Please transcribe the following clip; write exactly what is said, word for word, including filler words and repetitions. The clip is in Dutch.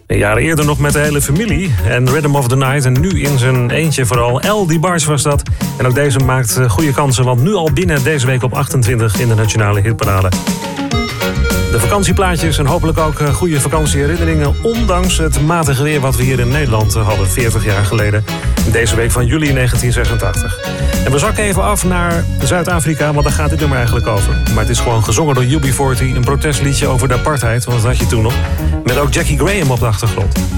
Een jaar eerder nog met de hele familie en Rhythm of the Night. En nu in zijn eentje vooral. El DeBarge was dat. En ook deze maakt goede kansen, want nu al binnen deze week op achtentwintig in de nationale hitparade. De vakantieplaatjes en hopelijk ook goede vakantieherinneringen, ondanks het matige weer wat we hier in Nederland hadden veertig jaar geleden. Deze week van juli negentien zesentachtig. En we zakken even af naar Zuid-Afrika, want daar gaat dit nummer eigenlijk over. Maar het is gewoon gezongen door U B veertig, een protestliedje over de apartheid, want dat had je toen nog. Met ook Jackie Graham op de achtergrond.